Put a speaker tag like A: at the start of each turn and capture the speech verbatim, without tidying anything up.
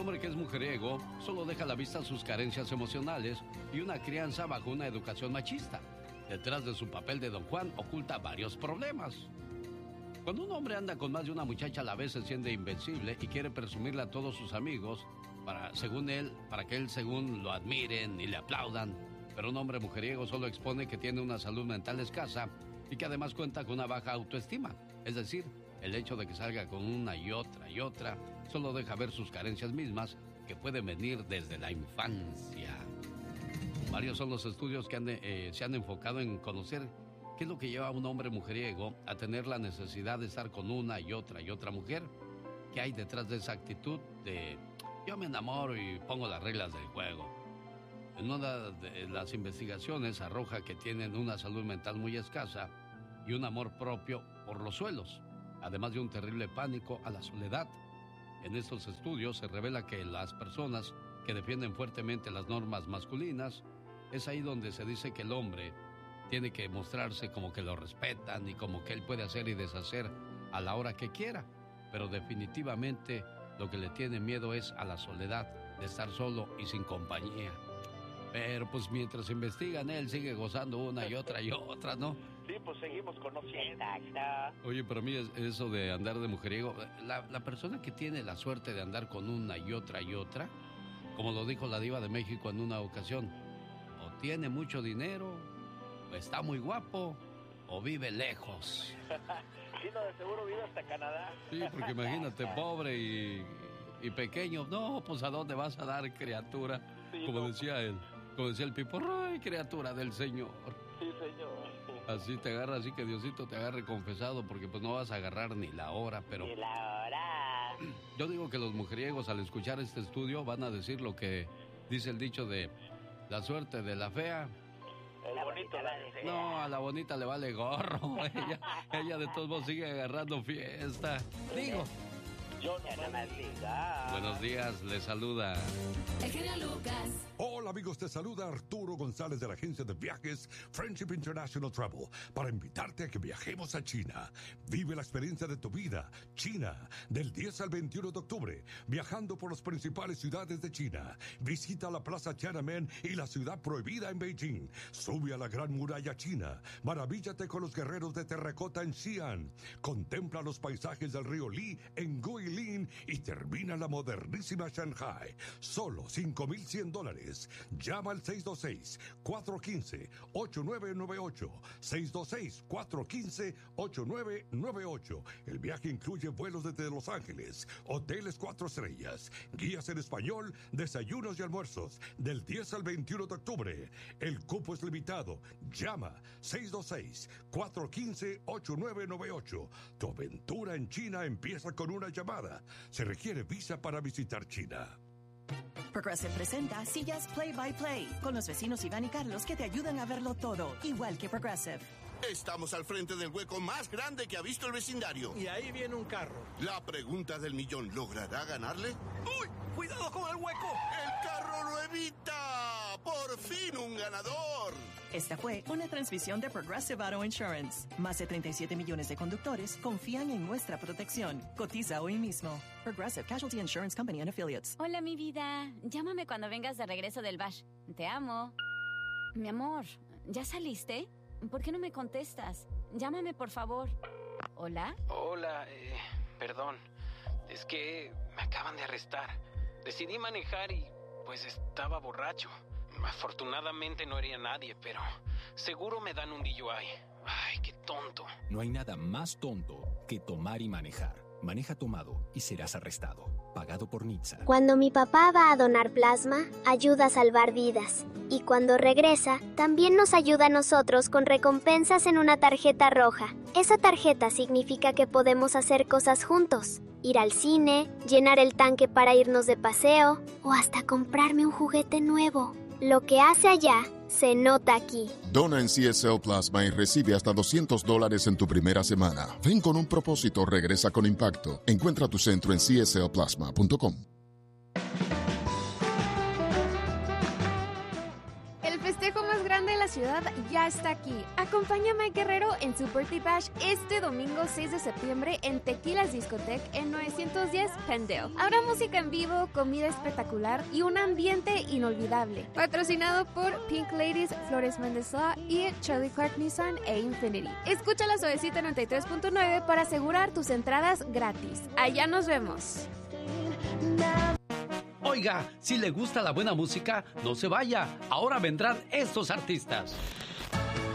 A: hombre que es mujeriego solo deja a la vista sus carencias emocionales y una crianza bajo una educación machista. Detrás de su papel de Don Juan oculta varios problemas. Cuando un hombre anda con más de una muchacha a la vez se siente invencible y quiere presumirle a todos sus amigos para, según él, para que él según lo admiren y le aplaudan. Pero un hombre mujeriego solo expone que tiene una salud mental escasa y que además cuenta con una baja autoestima. Es decir, el hecho de que salga con una y otra y otra solo deja ver sus carencias mismas que pueden venir desde la infancia. Varios son los estudios que han, eh, se han enfocado en conocer qué es lo que lleva a un hombre mujeriego a tener la necesidad de estar con una y otra y otra mujer. ¿Qué hay detrás de esa actitud de yo me enamoro y pongo las reglas del juego? En una de las investigaciones arroja que tienen una salud mental muy escasa y un amor propio por los suelos, además de un terrible pánico a la soledad. En estos estudios se revela que las personas que defienden fuertemente las normas masculinas, es ahí donde se dice que el hombre tiene que mostrarse como que lo respetan y como que él puede hacer y deshacer a la hora que quiera. Pero definitivamente lo que le tiene miedo es a la soledad, de estar solo y sin compañía. Pero pues mientras investigan, él sigue gozando una y otra y otra, ¿no?
B: Sí, pues seguimos conociendo.
A: Oye, para mí es eso de andar de mujeriego, la, la persona que tiene la suerte de andar con una y otra y otra, como lo dijo la diva de México en una ocasión, o tiene mucho dinero, o está muy guapo, o vive lejos.
B: Sí, no, de seguro vive hasta Canadá.
A: Sí, porque imagínate, pobre y, y pequeño, no, pues ¿a dónde vas a dar, criatura?
B: Sí,
A: como
B: no.
A: decía él, como decía el Piporro, ay, criatura del Señor.
B: Sí, señor.
A: Así te agarra, así que Diosito te agarre confesado, porque pues no vas a agarrar ni la hora, pero...
B: Ni la hora.
A: Yo digo que los mujeriegos al escuchar este estudio van a decir lo que dice el dicho de la suerte de la fea.
B: El bonito la desea.
A: No, a la bonita le vale gorro. Ella, ella de todos modos sigue agarrando fiesta. Digo.
B: Yo no me diga.
A: Buenos días, le saluda
C: el genio Lucas.
D: Hola amigos, te saluda Arturo González de la agencia de viajes Friendship International Travel para invitarte a que viajemos a China. Vive la experiencia de tu vida. China, del diez al veintiuno de octubre, viajando por las principales ciudades de China. Visita la Plaza Tiananmen y la ciudad prohibida en Beijing. Sube a la Gran Muralla China. Maravíllate con los guerreros de terracota en Xi'an. Contempla los paisajes del río Li en Guilin y termina la modernísima Shanghai. Solo cinco mil cien dólares. Llama al seis dos seis, cuatro uno cinco, ocho nueve nueve ocho. seis dos seis, cuatro uno cinco, ocho nueve nueve ocho. El viaje incluye vuelos desde Los Ángeles, hoteles cuatro estrellas, guías en español, desayunos y almuerzos, del diez al veintiuno de octubre. El cupo es limitado. Llama seis dos seis, cuatro uno cinco, ocho nueve nueve ocho. Tu aventura en China empieza con una llamada. Se requiere visa para visitar China.
E: Progressive presenta Sillas Play by Play con los vecinos Iván y Carlos que te ayudan a verlo todo, igual que Progressive.
F: Estamos al frente del hueco más grande que ha visto el vecindario.
G: Y ahí viene un carro.
F: La pregunta del millón, ¿logrará ganarle?
G: ¡Uy! ¡Cuidado con el hueco!
F: ¡El carro lo evita! ¡Por fin un ganador!
E: Esta fue una transmisión de Progressive Auto Insurance. Más de treinta y siete millones de conductores confían en nuestra protección. Cotiza hoy mismo. Progressive Casualty Insurance Company and Affiliates.
H: Hola, mi vida. Llámame cuando vengas de regreso del bash. Te amo. Mi amor, ¿ya saliste? ¿Por qué no me contestas? Llámame, por favor. ¿Hola?
I: Hola, eh, perdón. Es que me acaban de arrestar. Decidí manejar y, pues, estaba borracho. Afortunadamente no hería a nadie, pero seguro me dan un D U I. Ay, qué tonto.
J: No hay nada más tonto que tomar y manejar. Maneja tomado y serás arrestado. Pagado por N H T S A.
K: Cuando mi papá va a donar plasma, ayuda a salvar vidas. Y cuando regresa, también nos ayuda a nosotros con recompensas en una tarjeta roja. Esa tarjeta significa que podemos hacer cosas juntos. Ir al cine, llenar el tanque para irnos de paseo, o hasta comprarme un juguete nuevo. Lo que hace allá, se nota aquí.
L: Dona en C S L Plasma y recibe hasta doscientos dólares en tu primera semana. Ven con un propósito, regresa con impacto. Encuentra tu centro en c s l plasma punto com.
M: El festejo más grande de la ciudad ya está aquí. Acompaña a Mike Guerrero en su Birthday Bash este domingo seis de septiembre en Tequilas Discotech en novecientos diez Pendale. Habrá música en vivo, comida espectacular y un ambiente inolvidable. Patrocinado por Pink Ladies, Flores Mendes Law y Charlie Clark Nissan e Infinity. Escucha la Suavecita noventa y tres punto nueve para asegurar tus entradas gratis. Allá nos vemos.
A: Oiga, si le gusta la buena música, no se vaya. Ahora vendrán estos artistas.